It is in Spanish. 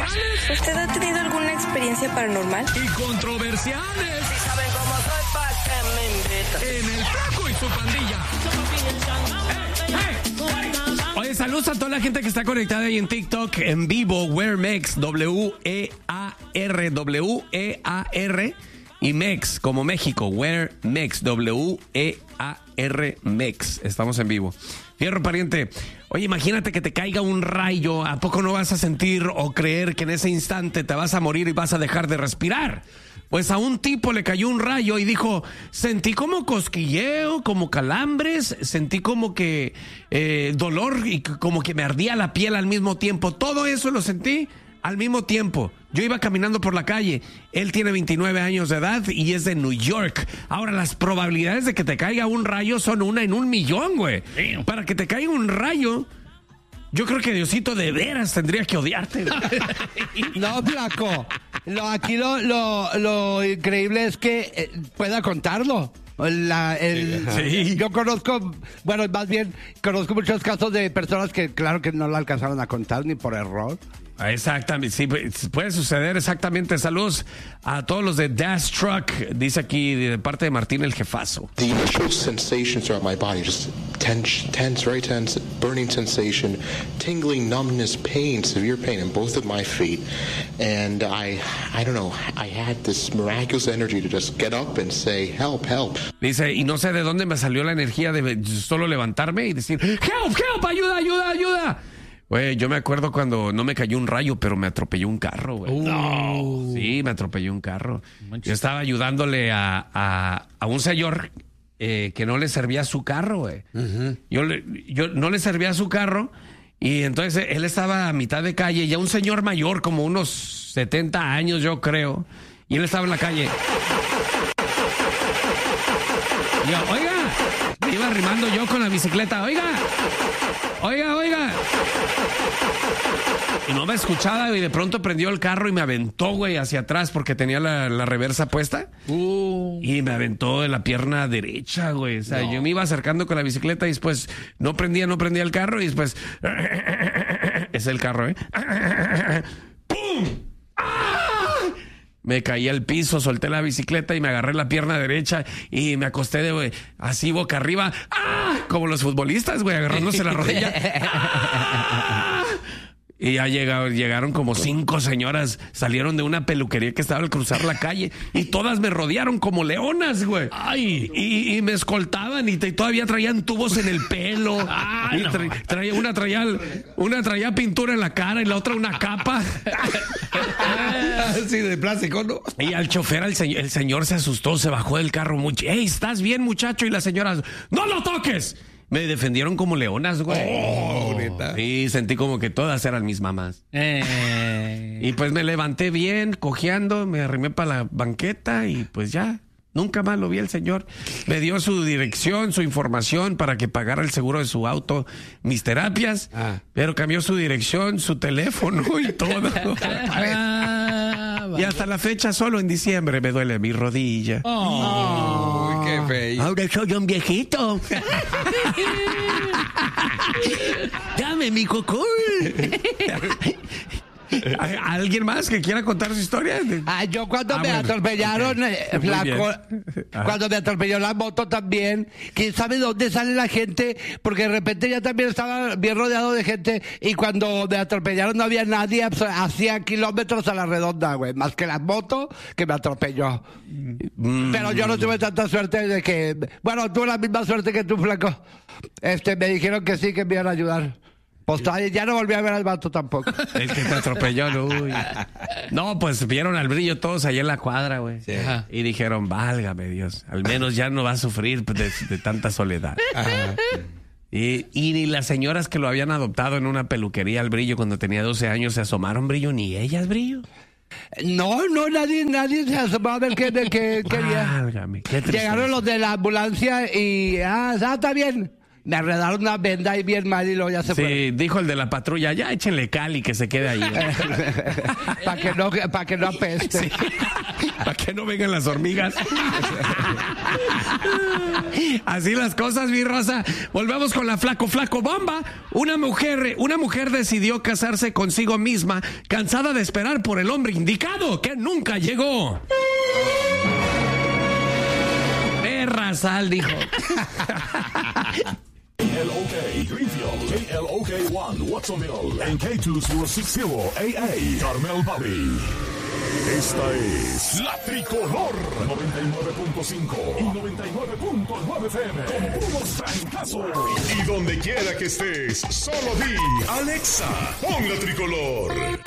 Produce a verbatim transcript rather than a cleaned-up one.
controversiales. ¿Usted ha tenido alguna experiencia paranormal? Y controversiales. Si saben cómo soy, pa' que me invitan. En el Flaco y su pandilla. Oye, saludos a toda la gente que está conectada ahí en TikTok, en vivo, WearMex, W E A R, W E A R, y Mex, como México, WearMex, W E A R, Mex. Estamos en vivo. Fierro pariente, oye, imagínate que te caiga un rayo, ¿a poco no vas a sentir o creer que en ese instante te vas a morir y vas a dejar de respirar? Pues a un tipo le cayó un rayo y dijo, sentí como cosquilleo, como calambres, sentí como que eh, dolor y como que me ardía la piel al mismo tiempo. Todo eso lo sentí al mismo tiempo. Yo iba caminando por la calle. Él tiene veintinueve años de edad y es de New York. Ahora, las probabilidades de que te caiga un rayo son una en un millón, güey. Para que te caiga un rayo, yo creo que Diosito de veras tendría que odiarte. No, Flaco. Lo, aquí lo, lo, lo increíble es que eh, pueda contarlo. La, el, sí. Yo conozco, bueno, más bien, conozco muchos casos de personas que, claro, que no lo alcanzaron a contar ni por error. Exactamente, sí, puede suceder exactamente. Saludos a todos los de Dash Truck, dice aquí de parte de Martín el jefazo. The initial sensations throughout my body, just tense, tense, very tense, burning sensation, tingling, numbness, pain, severe pain in both of my feet. And I, I don't know, I had this miraculous energy to just get up and say, help, help. Dice, y no sé de dónde me salió la energía de solo levantarme y decir, help, help, ayuda, ayuda, ayuda. Güey, yo me acuerdo cuando no me cayó un rayo, pero me atropelló un carro, güey. No. Sí, me atropelló un carro. Yo estaba ayudándole a, a, a un señor eh, que no le servía su carro, güey. Uh-huh. Yo, le, yo no le servía su carro y entonces él estaba a mitad de calle, ya un señor mayor, como unos setenta años, yo creo, y él estaba en la calle. Y yo, oiga, me iba arrimando yo con la bicicleta, oiga. Oiga, oiga. Y no me escuchaba y de pronto prendió el carro y me aventó, güey, hacia atrás porque tenía la, la reversa puesta. Uh. Y me aventó de la pierna derecha, güey. O sea, no. Yo me iba acercando con la bicicleta y después no prendía, no prendía el carro y después... Es el carro, ¿eh? ¡Pum! ¡Ah! Me caí al piso, solté la bicicleta y me agarré la pierna derecha y me acosté de, güey, así boca arriba. ¡Ah! Como los futbolistas, güey, agarrándose la rodilla. ¡Ah! Y ya llegaron, llegaron como cinco señoras, salieron de una peluquería que estaba al cruzar la calle y todas me rodearon como leonas, güey. Ay, y, y me escoltaban y, te, y todavía traían tubos en el pelo. Ay, y tra, traía, una, traía, una traía pintura en la cara y la otra una capa. Así de plástico, ¿no? Y al chofer, el señor, el señor se asustó, se bajó del carro mucho. ¡Ey, estás bien, muchacho! Y la señora, ¡no lo toques! Me defendieron como leonas, güey. Oh, neta. Y sentí como que todas eran mis mamás. Eh. Y pues me levanté bien, cojeando, me arrimé para la banqueta y pues ya. Nunca más lo vi el señor. Me dio su dirección, su información para que pagara el seguro de su auto, mis terapias, ah. pero cambió su dirección, su teléfono y todo. Ah, y hasta la fecha, solo en diciembre, me duele mi rodilla. Oh, oh, qué feo. Ahora soy un viejito. Dame mi cocol. ¿Alguien más que quiera contar su historia? Ah, yo cuando ah, me bueno. atropellaron, okay. eh, flaco, cuando me atropelló la moto también, quién sabe dónde sale la gente, porque de repente ya también estaba bien rodeado de gente y cuando me atropellaron no había nadie, hacía kilómetros a la redonda, güey, más que la moto que me atropelló. Mm. Pero yo no tuve tanta suerte de que, bueno, tuve la misma suerte que tú, flaco. Este, me dijeron que sí, que me iban a ayudar. Pues ya no volví a ver al vato tampoco. El que te atropelló, no. Uy. No, pues vieron al brillo todos allá en la cuadra, güey. Sí. Y dijeron, válgame Dios, al menos ya no va a sufrir de, de tanta soledad. Ajá. Y, y ni las señoras que lo habían adoptado en una peluquería al brillo cuando tenía doce años se asomaron, brillo, ni ellas, brillo. No, no, nadie, nadie se asomó a ver qué, qué quería. Válgame, qué llegaron los de la ambulancia y, ah, está bien. Me arredaron una venda y bien mal y luego ya se fue. Sí, dijo el de la patrulla, ya échenle cal y que se quede ahí. Para que no, para que no apeste. Sí. Para que no vengan las hormigas. Así las cosas, mi raza. Volvemos con la flaco, flaco bomba. Una mujer, una mujer decidió casarse consigo misma, cansada de esperar por el hombre indicado, que nunca llegó. Perra sal, dijo. L O K Greenfield, K L O K one Watsonville, en K dos cero seis cero A A Carmel Valley. Esta es La Tricolor noventa y nueve punto cinco y noventa y nueve punto nueve F M con puros francazos. Y donde quiera que estés, solo di Alexa, pon La Tricolor.